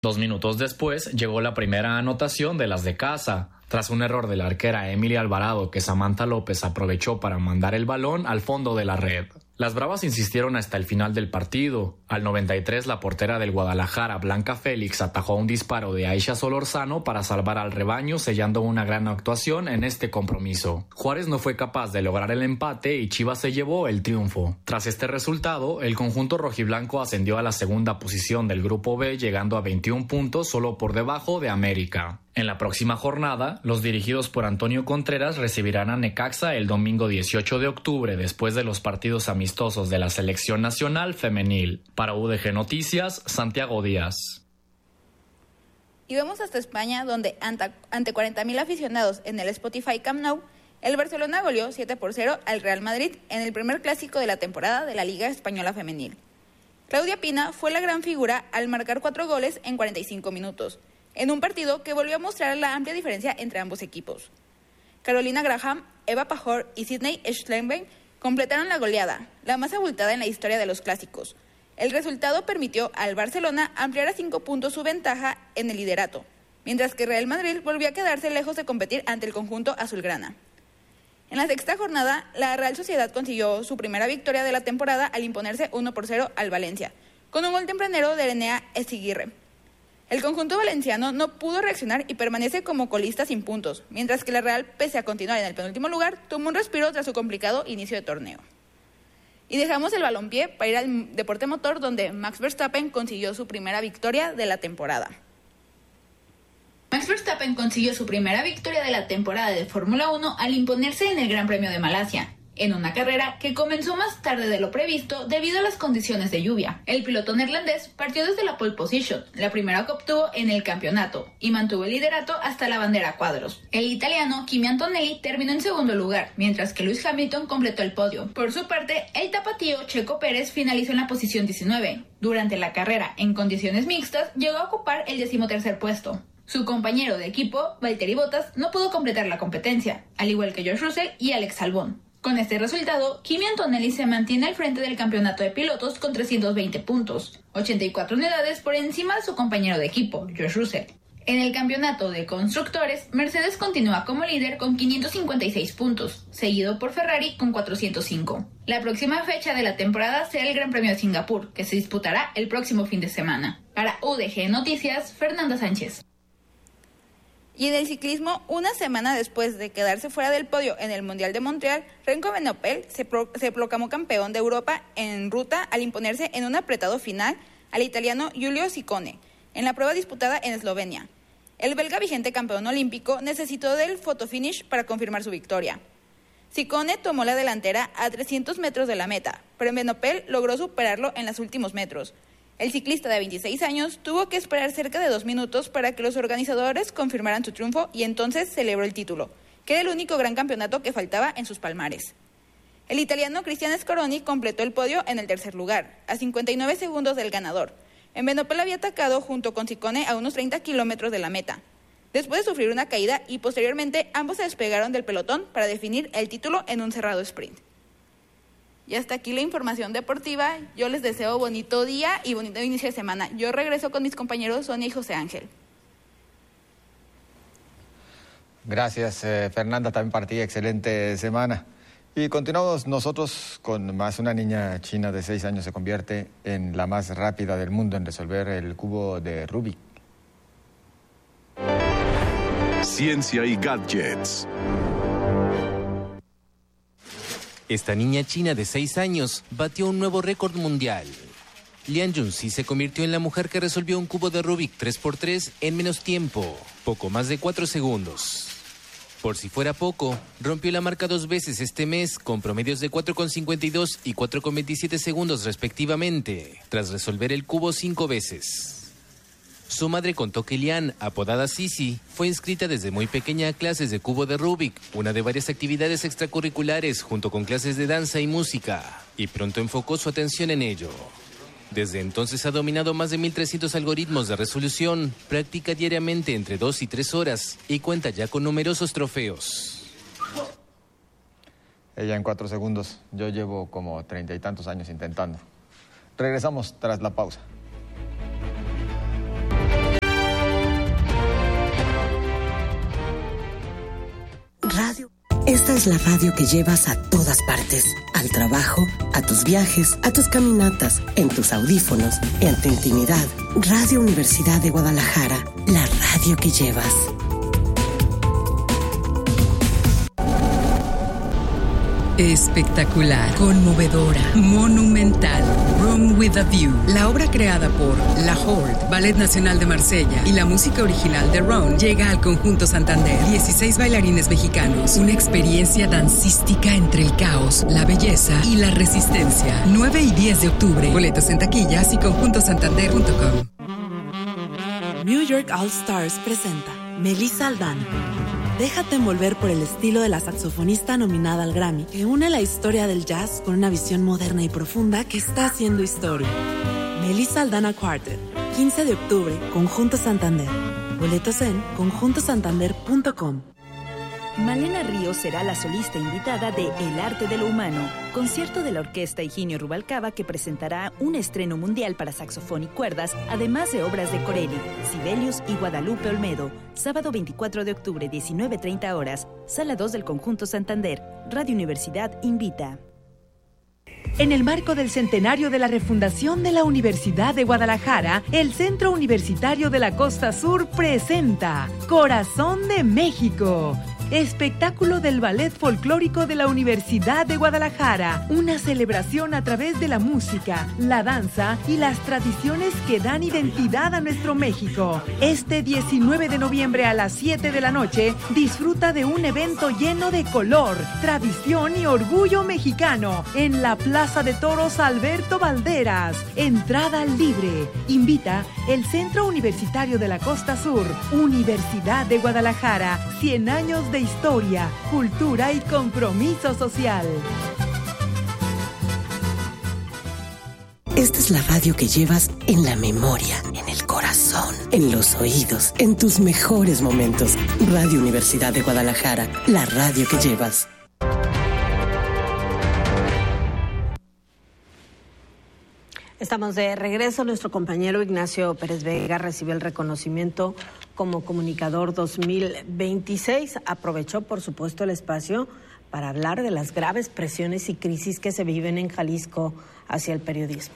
2 minutos después llegó la primera anotación de las de casa. Tras un error de la arquera Emily Alvarado que Samantha López aprovechó para mandar el balón al fondo de la red. Las Bravas insistieron hasta el final del partido. Al 93, la portera del Guadalajara, Blanca Félix, atajó un disparo de Aisha Solorzano para salvar al rebaño, sellando una gran actuación en este compromiso. Juárez no fue capaz de lograr el empate y Chivas se llevó el triunfo. Tras este resultado, el conjunto rojiblanco ascendió a la segunda posición del Grupo B, llegando a 21 puntos, solo por debajo de América. En la próxima jornada, los dirigidos por Antonio Contreras recibirán a Necaxa el domingo 18 de octubre, después de los partidos amistosos de la Selección Nacional Femenil. Para UDG Noticias, Santiago Díaz. Y vamos hasta España, donde ante 40,000 aficionados en el Spotify Camp Nou, el Barcelona goleó 7-0 al Real Madrid en el primer clásico de la temporada de la Liga Española Femenil. Claudia Pina fue la gran figura al marcar 4 goles en 45 minutos. En un partido que volvió a mostrar la amplia diferencia entre ambos equipos. Carolina Graham, Eva Pajor y Sydney Schlemben completaron la goleada, la más abultada en la historia de los clásicos. El resultado permitió al Barcelona ampliar a 5 puntos su ventaja en el liderato, mientras que Real Madrid volvió a quedarse lejos de competir ante el conjunto azulgrana. En la sexta jornada, la Real Sociedad consiguió su primera victoria de la temporada al imponerse 1-0 al Valencia, con un gol tempranero de Enea Estiguirre. El conjunto valenciano no pudo reaccionar y permanece como colista sin puntos, mientras que la Real, pese a continuar en el penúltimo lugar, tomó un respiro tras su complicado inicio de torneo. Y dejamos el balompié para ir al deporte motor, donde Max Verstappen consiguió su primera victoria de la temporada. Max Verstappen consiguió su primera victoria de la temporada de Fórmula 1 al imponerse en el Gran Premio de Malasia, en una carrera que comenzó más tarde de lo previsto debido a las condiciones de lluvia. El piloto neerlandés partió desde la pole position, la primera que obtuvo en el campeonato, y mantuvo el liderato hasta la bandera a cuadros. El italiano Kimi Antonelli terminó en segundo lugar, mientras que Lewis Hamilton completó el podio. Por su parte, el tapatío Checo Pérez finalizó en la posición 19. Durante la carrera, en condiciones mixtas, llegó a ocupar el 13º puesto. Su compañero de equipo, Valtteri Bottas, no pudo completar la competencia, al igual que George Russell y Alex Albon. Con este resultado, Kimi Antonelli se mantiene al frente del campeonato de pilotos con 320 puntos, 84 unidades por encima de su compañero de equipo, George Russell. En el campeonato de constructores, Mercedes continúa como líder con 556 puntos, seguido por Ferrari con 405. La próxima fecha de la temporada será el Gran Premio de Singapur, que se disputará el próximo fin de semana. Para UDG Noticias, Fernanda Sánchez. Y en el ciclismo, una semana después de quedarse fuera del podio en el Mundial de Montreal, Remco Evenepoel se proclamó campeón de Europa en ruta al imponerse en un apretado final al italiano Giulio Ciccone, en la prueba disputada en Eslovenia. El belga vigente campeón olímpico necesitó del fotofinish para confirmar su victoria. Ciccone tomó la delantera a 300 metros de la meta, pero Evenepoel logró superarlo en los últimos metros. El ciclista de 26 años tuvo que esperar cerca de 2 minutos para que los organizadores confirmaran su triunfo y entonces celebró el título, que era el único gran campeonato que faltaba en sus palmares. El italiano Cristian Scaroni completó el podio en el tercer lugar, a 59 segundos del ganador. Evenepoel había atacado junto con Ciccone a unos 30 kilómetros de la meta, después de sufrir una caída y posteriormente ambos se despegaron del pelotón para definir el título en un cerrado sprint. Y hasta aquí la información deportiva. Yo les deseo bonito día y bonito inicio de semana. Yo regreso con mis compañeros Sonia y José Ángel. Gracias, Fernanda. También para ti, excelente semana. Y continuamos nosotros con más. Una niña china de 6 años se convierte en la más rápida del mundo en resolver el cubo de Rubik. Ciencia y gadgets. Esta niña china de 6 años batió un nuevo récord mundial. Lian Junxi se convirtió en la mujer que resolvió un cubo de Rubik 3x3 en menos tiempo, poco más de 4 segundos. Por si fuera poco, rompió la marca 2 veces este mes con promedios de 4,52 y 4,27 segundos respectivamente, tras resolver el cubo 5 veces. Su madre contó que Lian, apodada Sisi, fue inscrita desde muy pequeña a clases de cubo de Rubik, una de varias actividades extracurriculares junto con clases de danza y música, y pronto enfocó su atención en ello. Desde entonces ha dominado más de 1.300 algoritmos de resolución, practica diariamente entre 2 y 3 horas y cuenta ya con numerosos trofeos. Ella en 4 segundos, yo llevo como 30 y tantos años intentando. Regresamos tras la pausa. Esta es la radio que llevas a todas partes. Al trabajo, a tus viajes, a tus caminatas, en tus audífonos, en tu intimidad. Radio Universidad de Guadalajara, la radio que llevas. Espectacular, conmovedora, monumental. Room with a View, la obra creada por La Horde, Ballet Nacional de Marsella y la música original de Ron llega al Conjunto Santander. 16 bailarines mexicanos, una experiencia dancística entre el caos, la belleza y la resistencia. 9 y 10 de octubre. Boletos en taquillas y conjuntosantander.com. New York All Stars presenta Melissa Aldana. Déjate envolver por el estilo de la saxofonista nominada al Grammy, que une la historia del jazz con una visión moderna y profunda que está haciendo historia. Melissa Aldana Quartet, 15 de octubre, Conjunto Santander. Boletos en conjuntosantander.com. Malena Ríos será la solista invitada de El Arte de lo Humano, concierto de la Orquesta Higinio Rubalcaba que presentará un estreno mundial para saxofón y cuerdas, además de obras de Corelli, Sibelius y Guadalupe Olmedo. Sábado 24 de octubre, 19:30 horas, Sala 2 del Conjunto Santander. Radio Universidad invita. En el marco del centenario de la refundación de la Universidad de Guadalajara, el Centro Universitario de la Costa Sur presenta Corazón de México, espectáculo del Ballet Folclórico de la Universidad de Guadalajara, una celebración a través de la música, la danza y las tradiciones que dan identidad a nuestro México. Este 19 de noviembre a las 7 de la noche, disfruta de un evento lleno de color, tradición y orgullo mexicano en la Plaza de Toros Alberto Valderas. Entrada libre. Invita el Centro Universitario de la Costa Sur, Universidad de Guadalajara, 100 años de historia, cultura y compromiso social. Esta es la radio que llevas en la memoria, en el corazón, en los oídos, en tus mejores momentos. Radio Universidad de Guadalajara, la radio que llevas. Estamos de regreso. Nuestro compañero Ignacio Pérez Vega recibió el reconocimiento como comunicador 2026. Aprovechó, por supuesto, el espacio para hablar de las graves presiones y crisis que se viven en Jalisco hacia el periodismo.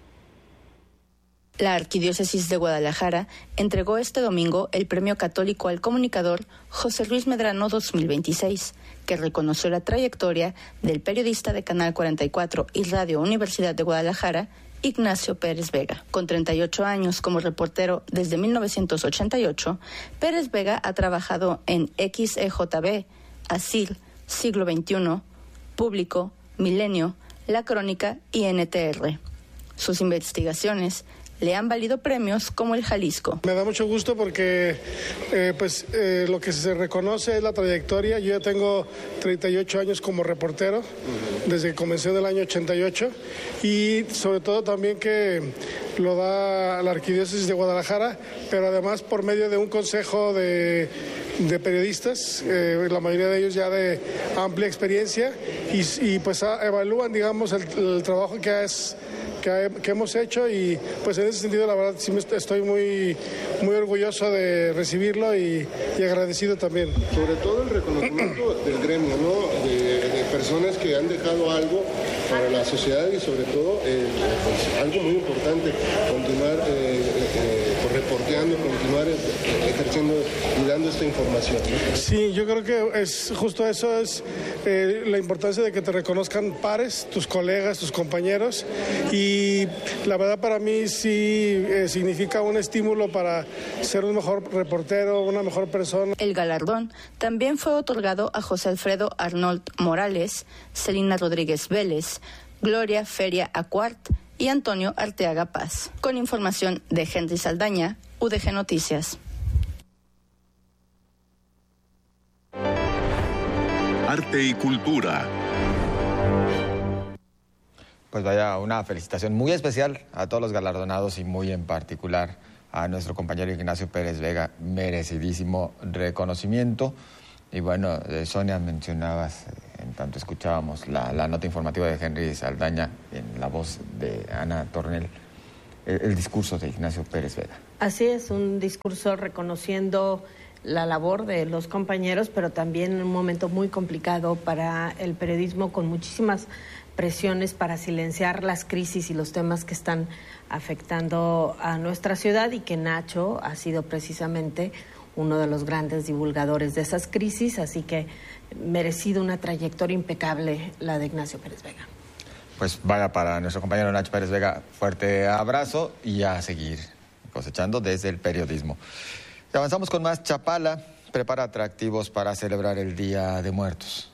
La Arquidiócesis de Guadalajara entregó este domingo el Premio Católico al Comunicador José Luis Medrano 2026, que reconoció la trayectoria del periodista de Canal 44 y Radio Universidad de Guadalajara, Ignacio Pérez Vega. Con 38 años como reportero desde 1988, Pérez Vega ha trabajado en XEJB, ASIL, Siglo XXI, Público, Milenio, La Crónica y NTR. Sus investigaciones le han valido premios como el Jalisco. Me da mucho gusto porque lo que se reconoce es la trayectoria. Yo ya tengo 38 años como reportero, desde que comencé en el año 88, y sobre todo también que lo da la Arquidiócesis de Guadalajara, pero además por medio de un consejo de periodistas, la mayoría de ellos ya de amplia experiencia, y pues evalúan, digamos, el trabajo que hemos hecho, y pues en ese sentido la verdad sí estoy muy, muy orgulloso de recibirlo y agradecido también. Sobre todo el reconocimiento del gremio, ¿no? De personas que han dejado algo para la sociedad y sobre todo pues, algo muy importante, continuar reporteando, continuar ejerciendo y dando esta información, ¿no? Sí, yo creo que es justo eso, es la importancia de que te reconozcan pares, tus colegas, tus compañeros, y la verdad para mí sí significa un estímulo para ser un mejor reportero, una mejor persona. El galardón también fue otorgado a José Alfredo Arnold Morales, Celina Rodríguez Vélez, Gloria Feria Acuart y Antonio Arteaga Paz. Con información de Henry Saldaña, UDG Noticias. Arte y cultura. Pues vaya, una felicitación muy especial a todos los galardonados y muy en particular a nuestro compañero Ignacio Pérez Vega. Merecidísimo reconocimiento. Y bueno, Sonia, mencionabas, en tanto escuchábamos la nota informativa de Henry Saldaña en la voz de Ana Tornel, el discurso de Ignacio Pérez Vega. Así es, un discurso reconociendo la labor de los compañeros, pero también un momento muy complicado para el periodismo, con muchísimas presiones para silenciar las crisis y los temas que están afectando a nuestra ciudad, y que Nacho ha sido precisamente uno de los grandes divulgadores de esas crisis, así que merecido una trayectoria impecable la de Ignacio Pérez Vega. Pues vaya, para nuestro compañero Nacho Pérez Vega, fuerte abrazo y a seguir cosechando desde el periodismo. Y avanzamos con más. Chapala prepara atractivos para celebrar el Día de Muertos.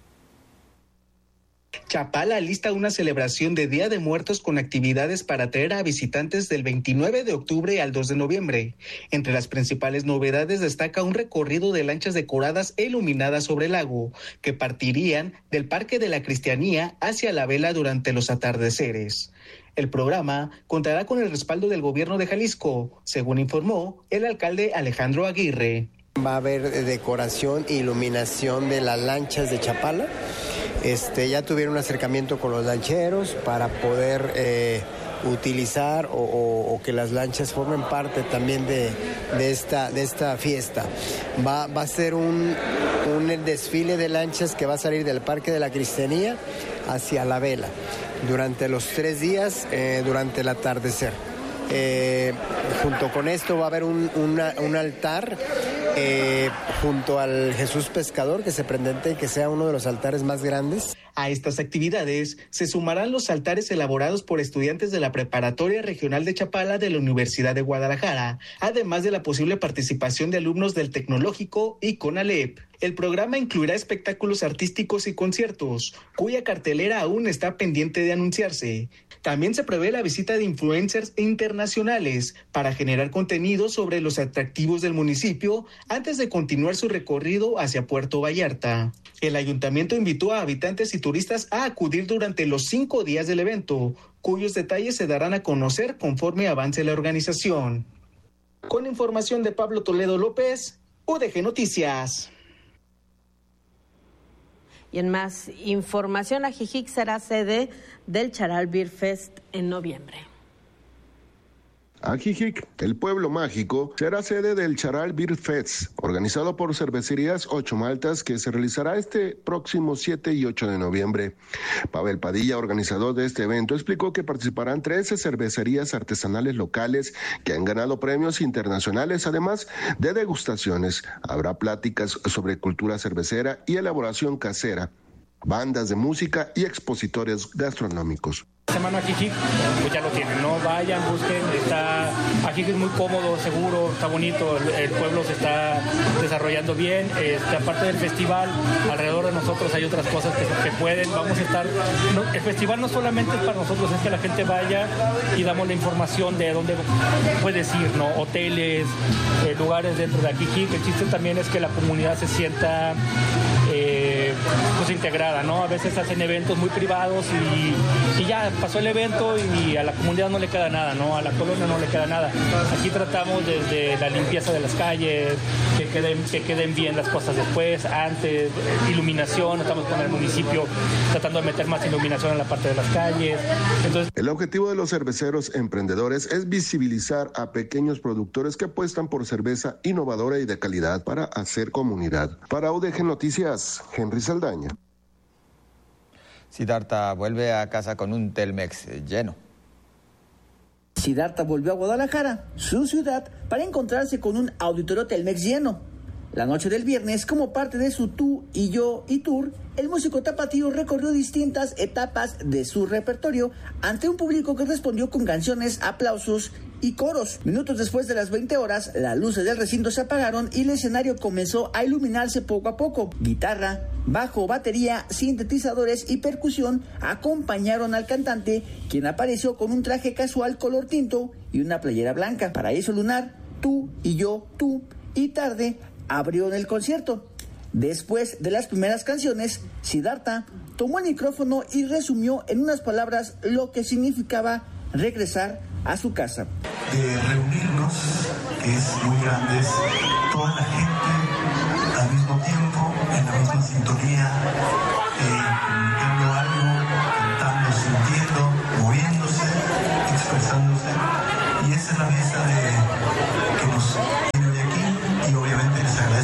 Chapala alista una celebración de Día de Muertos con actividades para atraer a visitantes del 29 de octubre al 2 de noviembre. Entre las principales novedades destaca un recorrido de lanchas decoradas e iluminadas sobre el lago, que partirían del Parque de la Cristianía hacia la vela durante los atardeceres. El programa contará con el respaldo del gobierno de Jalisco, según informó el alcalde Alejandro Aguirre. Va a haber decoración e iluminación de las lanchas de Chapala. Ya tuvieron un acercamiento con los lancheros para poder utilizar o que las lanchas formen parte también de esta fiesta. Va a ser un desfile de lanchas que va a salir del Parque de la Cristianía hacia la vela durante los 3 días, durante el atardecer. Junto con esto va a haber un altar junto al Jesús Pescador, que se pretende que sea uno de los altares más grandes. A estas actividades se sumarán los altares elaborados por estudiantes de la Preparatoria Regional de Chapala de la Universidad de Guadalajara, además de la posible participación de alumnos del Tecnológico y CONALEP. El programa incluirá espectáculos artísticos y conciertos, cuya cartelera aún está pendiente de anunciarse. También se prevé la visita de influencers internacionales para generar contenido sobre los atractivos del municipio antes de continuar su recorrido hacia Puerto Vallarta. El ayuntamiento invitó a habitantes y turistas a acudir durante los 5 días del evento, cuyos detalles se darán a conocer conforme avance la organización. Con información de Pablo Toledo López, UDG Noticias. Y en más información, Ajijic será sede del Charal Beer Fest en noviembre. Ajijic, el pueblo mágico, será sede del Charal Beer Fest, organizado por Cervecerías 8 Maltas, que se realizará este próximo 7 y 8 de noviembre. Pavel Padilla, organizador de este evento, explicó que participarán 13 cervecerías artesanales locales que han ganado premios internacionales, además de degustaciones. Habrá pláticas sobre cultura cervecera y elaboración casera, bandas de música y expositores gastronómicos. Semana Ajijic, pues ya lo tienen, ¿no? Vayan, busquen, Ajijic es muy cómodo, seguro, está bonito, el pueblo se está desarrollando bien, aparte del festival, alrededor de nosotros hay otras cosas que pueden, vamos a estar, el festival no solamente es para nosotros, es que la gente vaya y damos la información de dónde puedes ir, ¿no? Hoteles, lugares dentro de Ajijic. El chiste también es que la comunidad se sienta pues integrada, ¿no? A veces hacen eventos muy privados y ya pasó el evento y a la comunidad no le queda nada, ¿no? A la colonia no le queda nada. Aquí tratamos desde la limpieza de las calles, que queden bien las cosas después, antes, iluminación, estamos con el municipio tratando de meter más iluminación en la parte de las calles. Entonces, el objetivo de los cerveceros emprendedores es visibilizar a pequeños productores que apuestan por cerveza innovadora y de calidad para hacer comunidad. Para UDG Noticias, Henry Saldaña. Siddhartha vuelve a casa con un Telmex lleno. Siddhartha volvió a Guadalajara, su ciudad, para encontrarse con un auditorio Telmex lleno. La noche del viernes, como parte de su Tú y Yo y Tour, el músico tapatío recorrió distintas etapas de su repertorio ante un público que respondió con canciones, aplausos y coros. Minutos después de las 20 horas, las luces del recinto se apagaron y el escenario comenzó a iluminarse poco a poco. Guitarra, bajo, batería, sintetizadores y percusión acompañaron al cantante, quien apareció con un traje casual color tinto y una playera blanca. Paraíso Lunar, Tú y Yo, Tú y Tarde abrió el concierto. Después de las primeras canciones, Siddhartha tomó el micrófono y resumió en unas palabras lo que significaba regresar a su casa. De reunirnos, que es muy grande, es toda la gente al mismo tiempo, en la misma sintonía, comunicando algo, cantando, sintiendo, moviéndose, expresándose. Y esa es la belleza que nos tiene hoy aquí, y obviamente les agradezco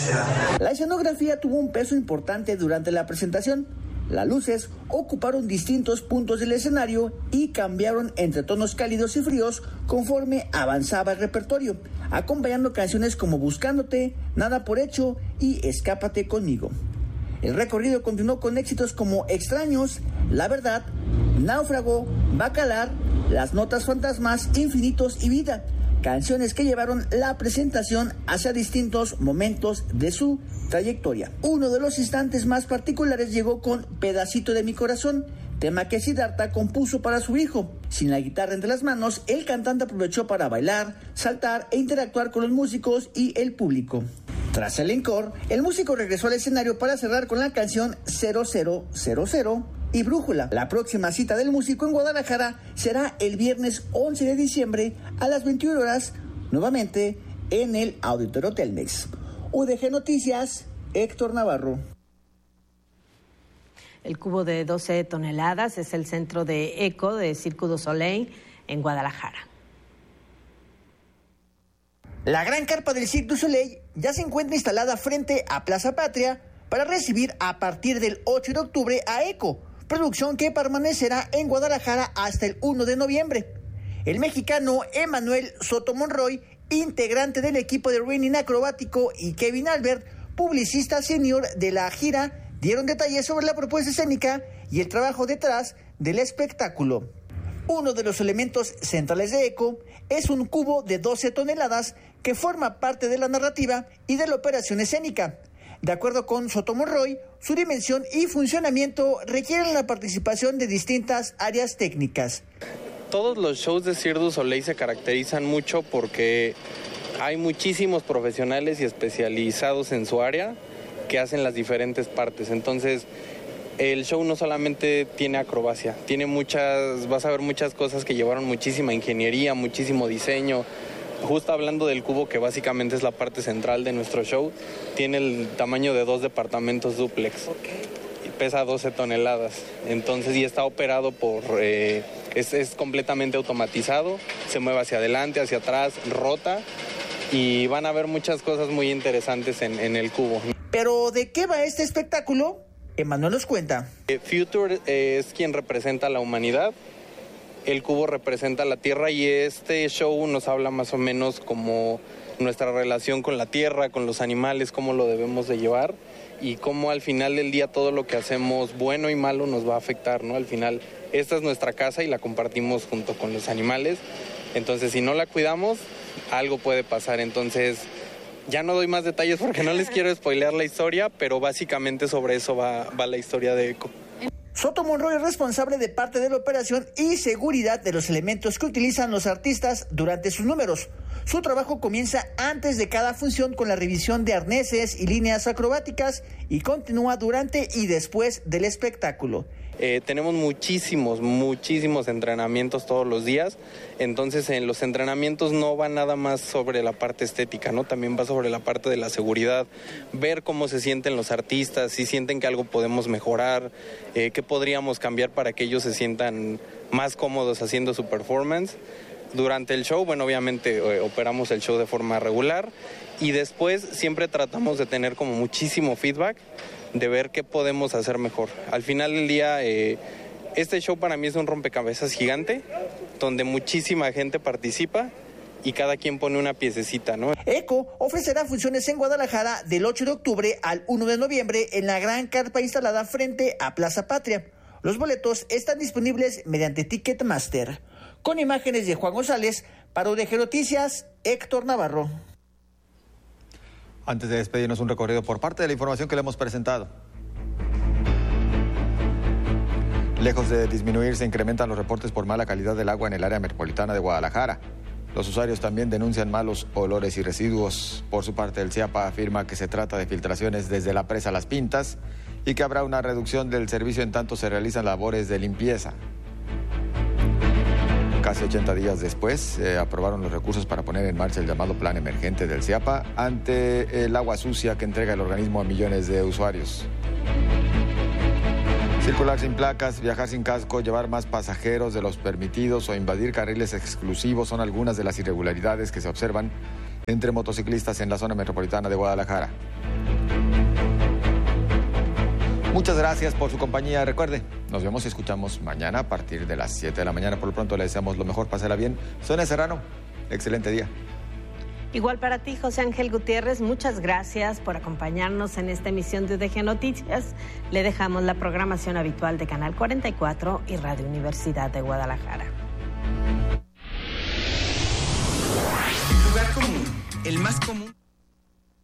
iglesia. La escenografía tuvo un peso importante durante la presentación. Las luces ocuparon distintos puntos del escenario y cambiaron entre tonos cálidos y fríos conforme avanzaba el repertorio, acompañando canciones como Buscándote, Nada por Hecho y Escápate Conmigo. El recorrido continuó con éxitos como Extraños, La Verdad, Náufrago, Bacalar, Las Notas Fantasmas, Infinitos y Vida, canciones que llevaron la presentación hacia distintos momentos de su trayectoria. Uno de los instantes más particulares llegó con Pedacito de mi Corazón, tema que Siddhartha compuso para su hijo. Sin la guitarra entre las manos, el cantante aprovechó para bailar, saltar e interactuar con los músicos y el público. Tras el encore, el músico regresó al escenario para cerrar con la canción 0000 y Brújula. La próxima cita del músico en Guadalajara será el viernes 11 de diciembre a las 21 horas, nuevamente en el Auditorio Telmex. UDG Noticias, Héctor Navarro. El cubo de 12 toneladas es el centro de ECO de Cirque du Soleil en Guadalajara. La gran carpa del Cirque du Soleil ya se encuentra instalada frente a Plaza Patria para recibir a partir del 8 de octubre a ECO, producción que permanecerá en Guadalajara hasta el 1 de noviembre. El mexicano Emanuel Soto Monroy, integrante del equipo de Running Acrobático, y Kevin Albert, publicista senior de la gira, dieron detalles sobre la propuesta escénica y el trabajo detrás del espectáculo. Uno de los elementos centrales de ECO es un cubo de 12 toneladas que forma parte de la narrativa y de la operación escénica. De acuerdo con Soto Monroy, su dimensión y funcionamiento requieren la participación de distintas áreas técnicas. Todos los shows de Cirque du Soleil se caracterizan mucho porque hay muchísimos profesionales y especializados en su área que hacen las diferentes partes. Entonces, el show no solamente tiene acrobacia, vas a ver muchas cosas que llevaron muchísima ingeniería, muchísimo diseño. Justo hablando del cubo, que básicamente es la parte central de nuestro show, tiene el tamaño de 2 departamentos dúplex. Y pesa 12 toneladas. Entonces, y está operado es completamente automatizado, se mueve hacia adelante, hacia atrás, rota, y van a ver muchas cosas muy interesantes en el cubo. ¿Pero de qué va este espectáculo? Emanuel nos cuenta. Future es quien representa a la humanidad. El cubo representa la Tierra y este show nos habla más o menos como nuestra relación con la Tierra, con los animales, cómo lo debemos de llevar y cómo al final del día todo lo que hacemos bueno y malo nos va a afectar, ¿no? Al final esta es nuestra casa y la compartimos junto con los animales, entonces si no la cuidamos algo puede pasar. Entonces ya no doy más detalles porque no les quiero spoilear la historia, pero básicamente sobre eso va la historia de ECO. Soto Monroy es responsable de parte de la operación y seguridad de los elementos que utilizan los artistas durante sus números. Su trabajo comienza antes de cada función con la revisión de arneses y líneas acrobáticas y continúa durante y después del espectáculo. Tenemos muchísimos entrenamientos todos los días, entonces en los entrenamientos no va nada más sobre la parte estética, ¿no? También va sobre la parte de la seguridad, ver cómo se sienten los artistas, si sienten que algo podemos mejorar, qué podríamos cambiar para que ellos se sientan más cómodos haciendo su performance. Durante el show, bueno, obviamente operamos el show de forma regular y después siempre tratamos de tener como muchísimo feedback, de ver qué podemos hacer mejor. Al final del día, este show para mí es un rompecabezas gigante, donde muchísima gente participa y cada quien pone una piececita, ¿no? ECO ofrecerá funciones en Guadalajara del 8 de octubre al 1 de noviembre en la gran carpa instalada frente a Plaza Patria. Los boletos están disponibles mediante Ticketmaster. Con imágenes de Juan González, para UDG Noticias, Héctor Navarro. Antes de despedirnos, un recorrido por parte de la información que le hemos presentado. Lejos de disminuir, se incrementan los reportes por mala calidad del agua en el área metropolitana de Guadalajara. Los usuarios también denuncian malos olores y residuos. Por su parte, el CIAPA afirma que se trata de filtraciones desde la presa Las Pintas y que habrá una reducción del servicio en tanto se realizan labores de limpieza. Casi 80 días después, se aprobaron los recursos para poner en marcha el llamado plan emergente del CIAPA ante el agua sucia que entrega el organismo a millones de usuarios. Circular sin placas, viajar sin casco, llevar más pasajeros de los permitidos o invadir carriles exclusivos son algunas de las irregularidades que se observan entre motociclistas en la zona metropolitana de Guadalajara. Muchas gracias por su compañía. Recuerde, nos vemos y escuchamos mañana a partir de las 7 de la mañana. Por lo pronto le deseamos lo mejor, pásela bien. Sonia Serrano, excelente día. Igual para ti, José Ángel Gutiérrez, muchas gracias por acompañarnos en esta emisión de UDG Noticias. Le dejamos la programación habitual de Canal 44 y Radio Universidad de Guadalajara. Lugar común, el más común.